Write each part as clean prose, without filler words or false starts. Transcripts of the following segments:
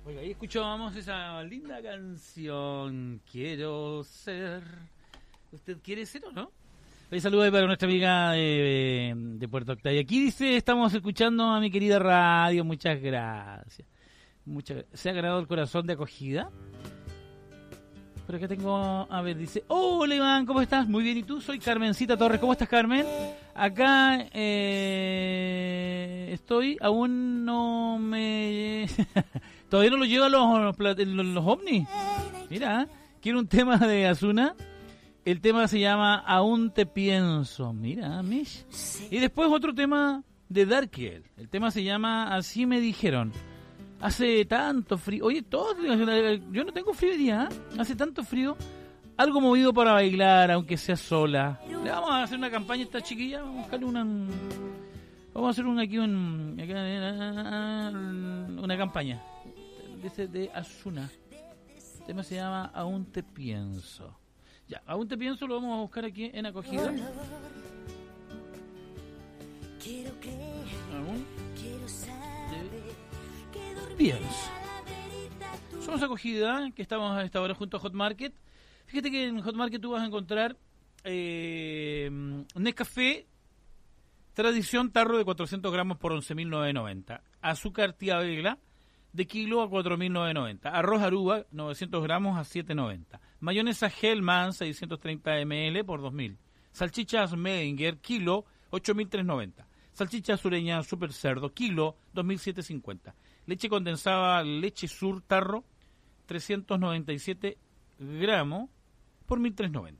Oiga, ahí escuchábamos esa linda canción, Quiero ser. ¿Usted quiere ser o no? Hoy saludos para nuestra amiga de Puerto Octavio. Aquí dice, estamos escuchando a mi querida radio, muchas gracias. ¿Se ha ganado el corazón de acogida? Por acá tengo, a ver, dice, hola Iván, ¿cómo estás? Muy bien, ¿y tú? Soy Carmencita Torres, ¿cómo estás, Carmen? Acá estoy, aún no me... Todavía no lo llevan los ovnis. Mira, quiero un tema de Azuna. El tema se llama Aún te pienso. Mira, Mish. Y después otro tema de Darkiel. El tema se llama Así me dijeron. Hace tanto frío. Oye, yo no tengo frío hoy día. Hace tanto frío. Algo movido para bailar, aunque sea sola. Le vamos a hacer una campaña a esta chiquilla. Vamos a buscarle Vamos a hacer una campaña. De Azuna. El tema se llama Aún te pienso. Ya, Aún te pienso, lo vamos a buscar aquí en acogida. Aún te pienso. Somos acogida, que estamos a esta hora junto a Hot Market. Fíjate que en Hot Market tú vas a encontrar Nescafé Tradición tarro de 400 gramos por 11.990. Azúcar tía Vela de kilo a 4.990. Arroz Aruba, 900 gramos a 7.90. Mayonesa Hellman, 630 ml por 2.000. Salchichas Medinger, kilo, 8.390. Salchicha sureña Super Cerdo, kilo, 2.750. Leche condensada Leche Sur tarro, 397 gramos por 1.390.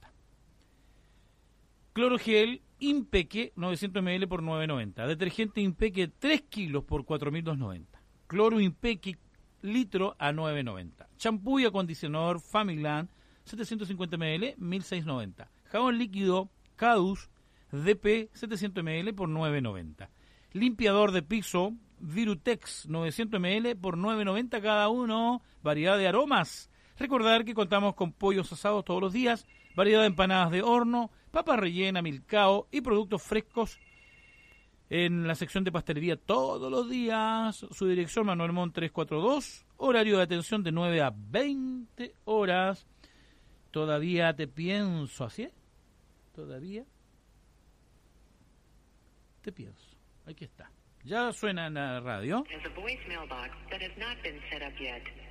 Clorogel Impeque, 900 ml por 9.90. Detergente Impeque, 3 kilos por 4.290. Cloro Impeque, litro a 9.90. Champú y acondicionador Familand, 750 ml, 1.690. Jabón líquido Cadus DP, 700 ml por 9.90. Limpiador de piso Virutex, 900 ml por 9.90 cada uno. Variedad de aromas. Recordar que contamos con pollos asados todos los días, variedad de empanadas de horno, papa rellena, milcao y productos frescos en la sección de pastelería todos los días. Su dirección Manuel Montt 342, horario de atención de 9 a 20 horas. Todavía te pienso, ¿así es? Todavía te pienso. Aquí está. Ya suena en la radio.